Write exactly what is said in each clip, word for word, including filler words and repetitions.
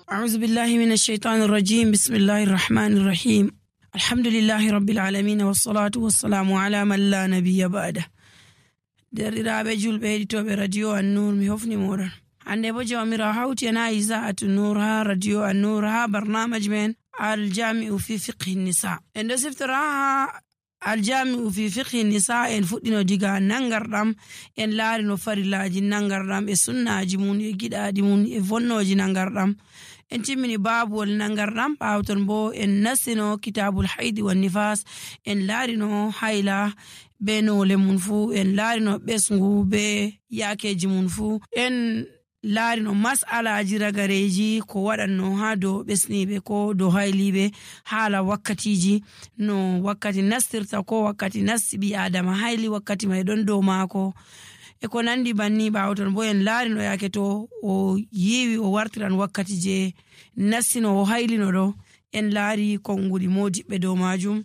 أعوذ بالله من الشيطان الرجيم. بسم الله الرحمن الرحيم. الحمد لله رب العالمين والصلاة والسلام على من لا نبي بعده. derɗiraɓe julɓe heɗitoɓe radio An-Nur, mi hofni moɗon. hande bo jawmirawo hawti en ha Iza'atu Nur ha radio An-Nur ha barnamaj men aljami'u fi fiqhi nisa. en ɗo siftora ha aljami'u fi fiqhi nisa. en fuɗɗino diga nangarɗam, en laarino farillaji nangarɗam e sunnaji mun e giɗaɗi mun e vonnoji nangarɗam. en timmini babuwol nangarɗam. ɓawton bo en nastino kitabul haidi wa nifas. en laarino hayla be nole mun fu, en laarino ɓesngu be yakeji mun fu, en laarino mas'alaji ragareji ko waɗanno ha dow ɓesniɓe ko dow hayliɓe, haala wakkatiji no wakkati nastirta ko wakkati nasti ɓi adama hayli wakkati may ɗon dow maako e ko nandi banni. ɓawton bo en laarino yake to o yiwi o wartiran wakkati je nastino o haylino ɗo, en laari konguɗi modiɓɓe dow majum.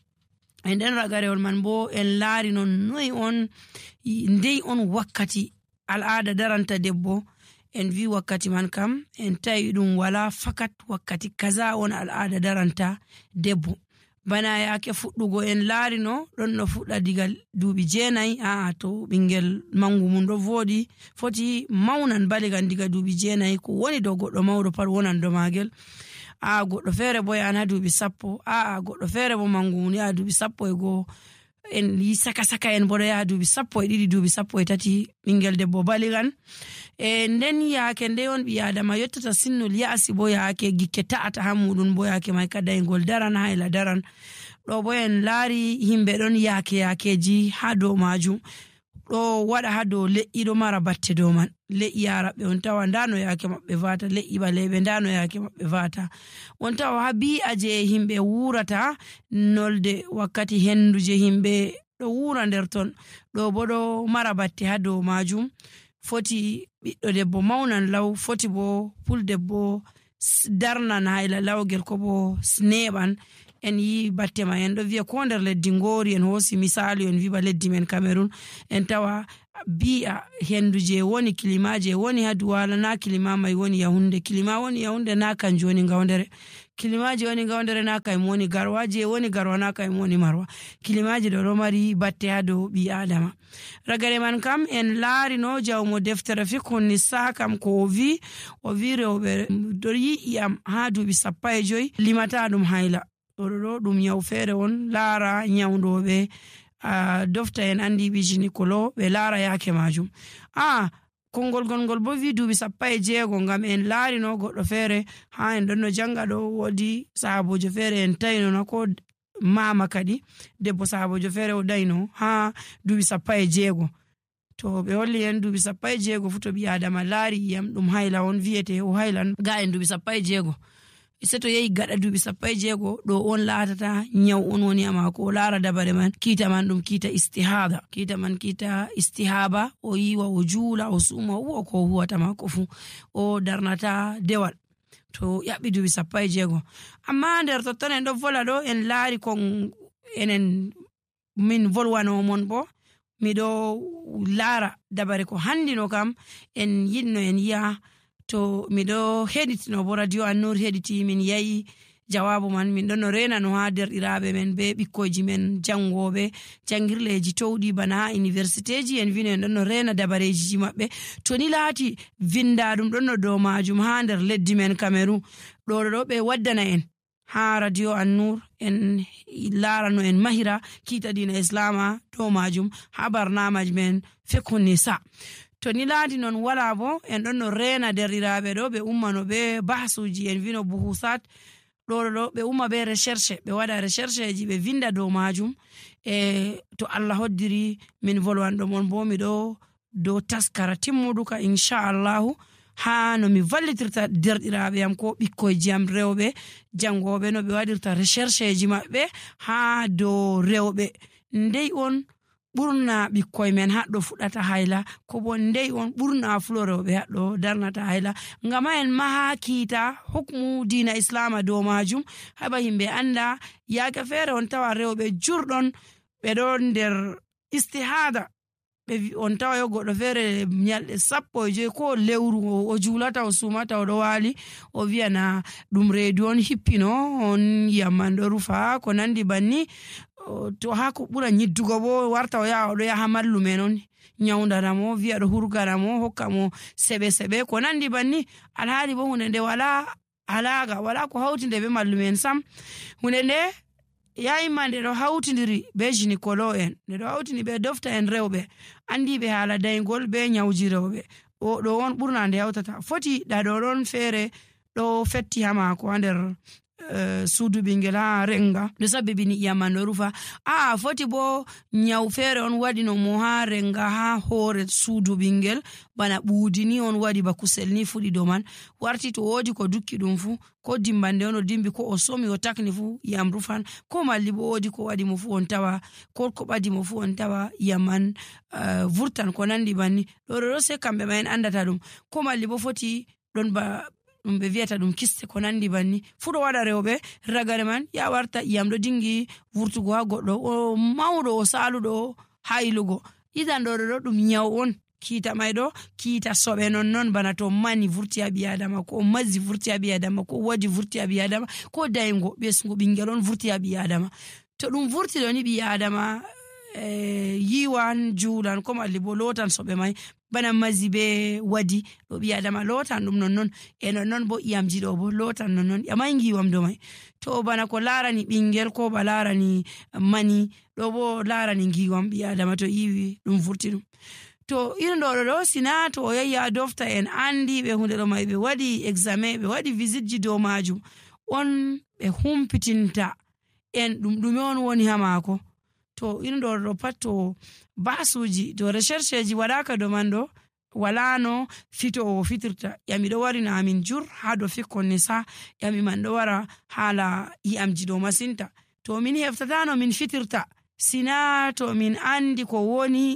en nden ragarewol man bo en laari non noy on ndey on wakkati al'ada daranta debbo. en vi wakkati man kam en tawi ɗum wala fakat wakkati kaza on al'ada daranta debbo. bana yake fuɗɗugo en laari no ɗon no fuɗɗa diga duuɓi jeenayi. a to ɓingel mangu mum ɗo voɗi foti mawnan baligan diga duuɓi jeenayi. ko woni dow goɗɗo mawɗo pat wonan do magel. a goɗɗo feere bo yahan ha duuɓi sappo, a goɗɗo feere bo mangu mum yaha duuɓi sappo e goo. en yi saka saka en boɗo yaha duuɓi sappo e ɗiɗi duuɓi sappo e tati ɓingel debbo baligan. e nden yaake nde on ɓi adama yottata sinnol ya'si bo yaake gikke ta'ata ha muɗum bo yaake may kadayngol daran hayla daran. ɗo bo en laari yimɓe ɗon yaake yaakeji ha dow majum ɗo waɗa ha dow leƴƴi ɗo mara batte dow man. leƴƴi araɓɓe on tawa ndano yaake maɓɓe vata, leƴƴi ɓaleɓe ndano yaake maɓɓe vata. on tawa ha bi'a je himɓe wurata nolde wakkati hendu je himɓe ɗo wura nder ton ɗo bo ɗo mara batte ha dow majum. foti ɓiɗɗo debbo maunan law, foti bo puldebbo darnan hayla lawgel ko bo neɓan. en yi batte ma en ɗo wiya ko nder leddi ngori, en hosi misali en wiba leddi men Cameroon, en tawa bi'a hendu je woni kilima je woni ha Duwala na kilima mai woni Yahunde, kilima woni Yahunde na kanjum woni Gawdere, kilimaji woni Gawdere na kayum woni Garwa, je woni Garwa na kayum woni Marwa. kilimaji ɗo ɗo mari batte ha dow ɓi adama. ragare man kam en laarino jawmo deftere fiqhu nisa kam ko o wi o wi rewɓe ɗo yi'iyam ha duuɓi sappo e joyi limata ɗum hayla. ɗo ɗo ɗum yaw feere on. laara nyawdoɓe a dofta en andi ɓi gynécolo ɓe laara yaake majum. a kongol gongol bo wi duuɓi sappo e jeego, ngam en laarino goɗɗo feere ha en ɗon no janga ɗo woodi sahabojo feere en tawino ko mama kadi debbo sahabojo feere o dayno ha duuɓi sappo e jeego. to ɓe holli en duuɓi sappo e jeego fu to ɓi adama laari iyam ɗum hayla on wiyete o haylan ga en duuɓi sappo e jeego. se to yehi gaɗa duuɓi sappo e jeego ɗo on laatata nyaw on woni ama ko o laara dabare man. kiita man ɗum kiita istihada, kiita man kiita istihaba. o yiwa o juula o suuma o huwa ko huwatama ko fu, o darnata dewal to yaɓɓi duuɓi sappo e jeego. amma nder totton en ɗo vola ɗo en laari kon enen min volwano mon bo miɗo laara dabare ko handino kam en yinno en yi'a to miɗo heɗitino bo radio An-Nur heɗiti min yayi jawabu man. min ɗon no renano ha derɗiraɓe men be ɓikkoji men jangoɓe jangirleji towɗi bana ha université ji. en vino en ɗon no rena dabareji maɓɓe to ni laati vinda ɗum ɗon no dow majum ha nder leddi men Cameroon. ɗo ɗo ɓe waddana en ha radio An-Nur en laarano en mahira kiita dina islama dow majum ha barnamaj men fiqhu nisa. to ni laati non wala bo en ɗon no rena derɗiraɓe ɗo ɓe ummano be bahsuji en vino buhusat ɗo ɗo ɓe umma be recherche, ɓe waɗa recherche ji ɓe vinda dow majum. e to Allah hoddiri min volwanɗo mon bo miɗo dow taskara timmuduka inchallahu ha no mi vallitirta derɗiraɓe am ko ɓikkoyji am rewɓe jangoɓe no ɓe waɗirta recherche ji maɓɓe ha dow rewɓe. ndey on ɓurna ɓikkoy men haɗɗo fuɗata hayla, ko bo ndey on ɓurna fulorewɓe haɗɗo darnata hayla. ngam ha en maha kiita hukmu dina islama dow majum haɓa yimɓe anda. yaake feere on tawa rewɓe jurɗon ɓe ɗon nder istihada be on tawa yo goɗɗo feere nyalɗe sappo e joyi ko lewru o juulata o sumata o ɗo waali o wiyana ɗum reedu on hippino on yamman ɗo rufa ko nandi banni to ha ko ɓura nyiddugo bo warta o yaha oɗo yaha mallumen on nyawdanamo wiya ɗo hurganamo hokkamo seɓe seɓe ko nandi banni alhaali bo hunde nde wala alaga wala ko hawtinde be mallumen sam hunde nde yayima nde ɗo hawtidiri be gynécolo en nde ɗo hawtini be dofta en rewɓe andiɓe haala daygol be nyawji rewɓe o ɗo on ɓurna nde hawtata foti ɗaɗo ɗon feere ɗo fetti ha maako ha nder Uh, suudu ɓingel ha renga ɗo sabbibini iyamman ɗo rufa a foti bo nyaw feere on waɗi no mo ha renga ha hoore suudu ɓingel bana ɓuudi ni on waɗi ba kusel ni fuɗi dow man warti to woodi ko dukki ɗum fu ko dimbande on o dimbi ko o somi o takni fu iyam rufan ko malli bo woodi ko waɗi mo fu on tawa ko ko ɓadi mo fu on tawa iyamman uh, vurtan ko nandi banni ɗo ɗo se kamɓe ma en andata ɗum ko malli bo foti ɗon ba ɗum ɓe wiyata ɗum kiste ko nandi banni fu ɗo waɗa rewɓe ragare man ya warta iyam ɗo dingi vurtugo ha goɗɗo o mawɗo o saluɗo haylugo idan ɗo ɗo ɗum nyaw on kiita may ɗo kiita soɓe non non bana to mani vurti ha ɓi adama ko mazzi vurti ha ɓi adama ko waji vurti ha ɓi adama ko daygo ɓesgo ɓingel on vurti ha ɓi adama to ɗum vurti ɗo ni ɓi adama e yiwan juulan ko malli bo lotan soɓe may bana mazi be wadi ɗo ɓi adama lotan ɗum nonnon e nonnon bo iyamji ɗo bo lotan nonnon ƴamay giwam do may to bana ko larani ɓingel ko ba larani mani ɗo bo larani giwam ɓi adama to iwi ɗum vurti ɗum to irin ɗo ɗo sina to o yahi ha dofta en andi ɓe hunde ɗo may ɓe waɗi examen ɓe waɗi visite ji dow majum on ɓe humpitinta en ɗum ɗume on woni ha maako to irin ɗo ɗo pat to basuji to recherche ji waɗaka do man ɗo walano fito o fitirta yami ɗo warina amin jur ha do fikkon ni sa yami man ɗo wara hala iyamji ɗo masinta to min heftatano min fitirta sina to min andi ko woni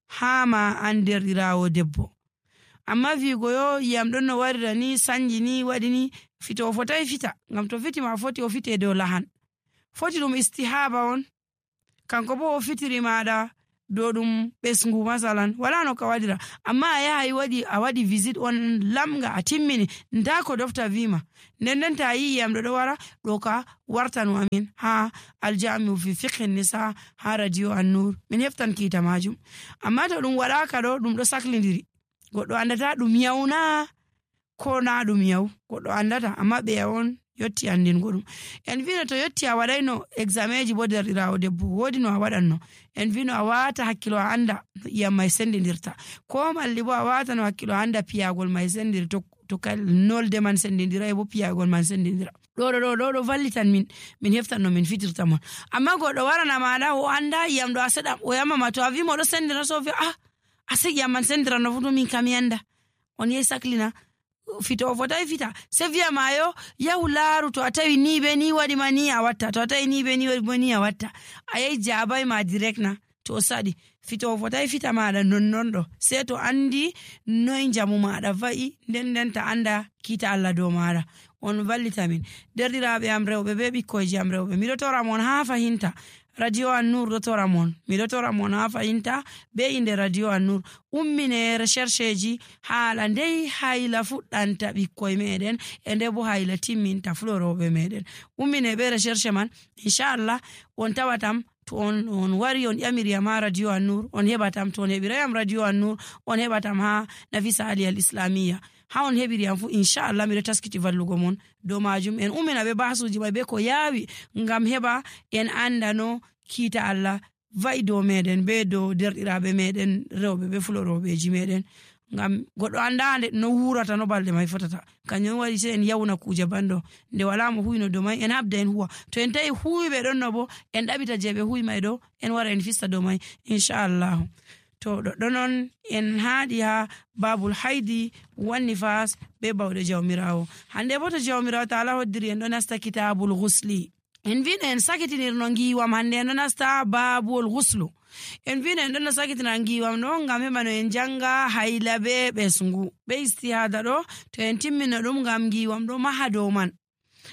hama anderirawo debbo amma vigo yo yam ɗon no warira ni sanji ni waɗi ni fito o fotai fita ngam to fiti ma foti o fite dow lahan foti ɗum istihaba on kanko bo o fitiri maɗa dow ɗum ɓesngu masalan wala no ka waɗira amma a yahay waɗi a waɗi visite on lamga a timmini nda ko dofta wima nden nden ta yi yam ɗo ɗo wara ɗo ka wartanu amin ha aljamiu fi fiqhe nisa ha radio An-Nur min heftan kiita majum amma to ɗum waɗaka ɗo ɗum ɗo saklidiri goɗɗo andata ɗum yawna ko na ɗum yaw goɗɗo andata amma ɓeya on yotti andingo ɗum en vino to yotti a waɗayno examen ji bo derɗirawo debbo woodi no a waɗanno en vino a wata hakkilo a anda no iyam may sendidirta ko malli bo a wata no hakkilo a anda piyagol may sendiri to, to kal nolde man sendidira e bo piyagol man sendidira ɗo ɗo ɗo ɗo ɗo vallitan min min heftan no min fitirta mon amma goɗɗo warana maɗa o anda iyam ɗo a seɗam o yamama to a wimo ɗo sendira so wiya ah a se iyam man sendira no fu to min kam yanda on yehi saklina fito o fotai fita se wiya mayo yahu laaru to a tawi ni be ni waɗi ma ni a watta to a tawi ni be ni waɗi ma ni a watta a yehi jabay ma direct na to o saɗi fito o fotai fita maɗa nonnon ɗo se to andi noy jamu maɗa va'i nden nden ta anda kiita Allah dow maɗa on vallita min derɗiraɓe am rewɓe be ɓikkoyji am rewɓe miɗo tora mon ha fahinta radio An-Nur ɗo tora mon miɗo tora mon ha fahinta be inde radio An-Nur ummine recherche ji haala ndey hayla fuɗɗanta ɓikkoye meɗen e nde bo hayla timminta fuloroɓe meɗen ummine be recherche man inchallah on tawatam to on, on wari on ƴamiriyam ha radio An-Nur on heɓatam to on heɓirayam radio An-Nur on heɓatam ha Nafisa Ali al Islamiyya ha on heɓiriyam fu inchallah miɗo taskiti vallugo mon dow majum en ummina ɓe basuji may be ko yaawi ngam heɓa en andano kiita Allah va'i dow meɗen be dow derɗiraɓe meɗen rewɓe be fuloroɓeji meɗen ngam goɗɗo andande no wurata no balɗe may fotata kañum waɗi se en yawna kuje banɗo nde wala mo huyno dow may en habda en huwa to en tawi huwiɓe ɗon no bo en ɗaɓita je ɓe huwi may ɗo en wara en fista dow may inchallahu to ɗoɗɗo noon en haaɗi ha babul haydi wanni fas be bawɗe jawmirawo hande bo to jawmirawo taala hoddiri en ɗo nasta kitabul ghusli en vino en sakitinirno giwam hande en ɗo nasta babul ghuslu en vino en ɗon no sakitina giwam ɗo ngam heɓa no en janga hayla be ɓesngu be istihada ɗo to en timmino ɗum ngam giwam ɗo maha dow man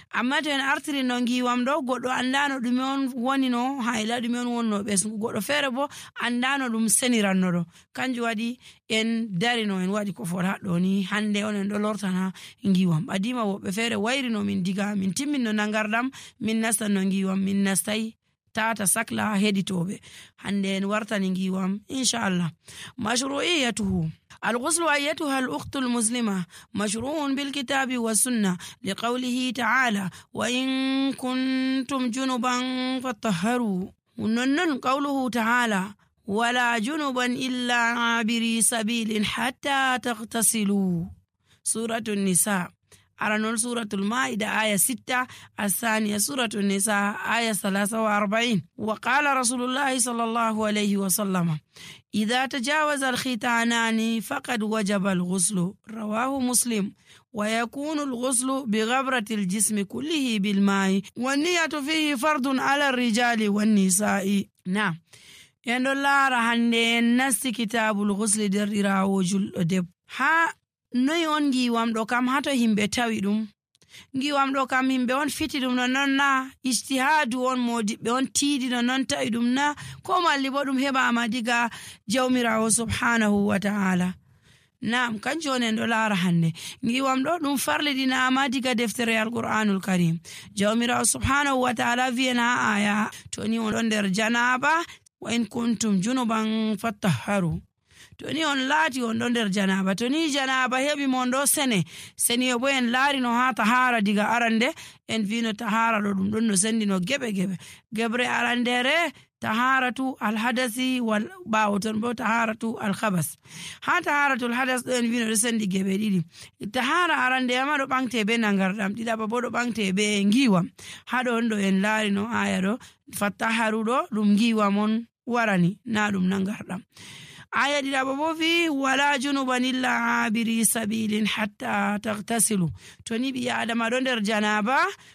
amma to en artiri no ngiwam ɗo goɗɗo andano ɗume on woni no hayla ɗume on wonno ɓesgu goɗɗo feere bo andano ɗum seniranno ɗo kanjum waɗi en darino en waɗi ko fota ɗo ni hande on en ɗo lortana ngiwam ɓadima woɓɓe feere wayrino min diga min timmin no nangardam min nastan no ngiwam min nastai tata sakla heditoɓe hande en wartani ngiwam inchallah. mashru'iyatuhu الغسل أيتها الأخت المسلمة مشروع بالكتاب والسنة لقوله تعالى وإن كنتم جنبا فطهروا ونن قوله تعالى ولا جنبا إلا عابري سبيل حتى تغتسلوا سورة النساء أرنول سورة المائدة آية ستة الثانية سورة النساء آية ثلاثة وأربعين. وقال رسول الله صلى الله عليه وسلم إذا تجاوز الختانان فقد وجب الغسل رواه مسلم. ويكون الغسل بغبرة الجسم كله بالماء والنية فيه فرض على الرجال والنساء. نعم يندو الله رهندين نس كتاب الغسل در راوجل دب ها noy on ngiwam ɗo kam hato himɓe tawi ɗum ngiwam ɗo kam himɓe on fiti ɗum no non na ijtihadu on modiɓɓe on tiidi no non tawi ɗum na ko malli bo ɗum heɓama diga jawmirawo subhanahu wa ta'ala. Naam kanjum on en ɗo laara hande ngiwam ɗo ɗum farliɗinama diga deftere alqur'anul karim. Jawmirawo subhanahu wa ta'ala wi'en ha aya to ni on ɗon nder janaba wa in kuntum junuban fattaharu to ni on laati on ɗo nder janaba to ni janaba heɓi mon ɗo sene seni bo en laarino ha tahara diga arande en vino tahara ɗo ɗum ɗon no sendino geɓe geɓe gebre arandere taharatu alhadasi wal ɓawoton bo taharatu alhabas ha taharatu alhadas ɗo en vino ɗo sendi geɓe ɗiɗi tahara arande ama ɗo ɓangte be nangarɗam ɗiɗaɓa bo ɗo ɓangte be ngiwam ha ɗon ɗo en laarino aya ɗo fattaharu ɗo ɗum ngiwam on warani na ɗum nangarɗam. aya ɗiɗaɓa bo wi wala junuban illa abiri sabilin hatta tagtasilu to ni ɓi adama ɗo nder janaba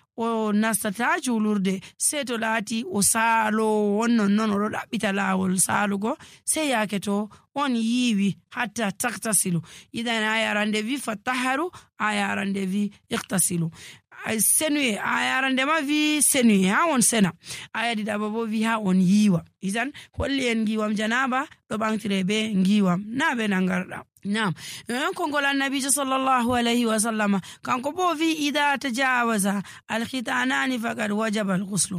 o nastata julurde sei to laati o saalo on non non oɗo ɗaɓɓita laawol saalugo sei yake to on yiwi hatta tagtasilu idan aya arande wi fattaharu aya arande wi iktasilu senuye aya arande ma wi senuye ha on sena aya ɗiɗaɓa bo wi ha on yiwa idan holli en ngiwam janaba ɗo ɓantire be ngiwam na be nangarɗam. Naam non kongol annabijo sallallahu alayhi wa sallama kanko bo wi ida tajawaza alkhitanani faqad wajaba alghuslu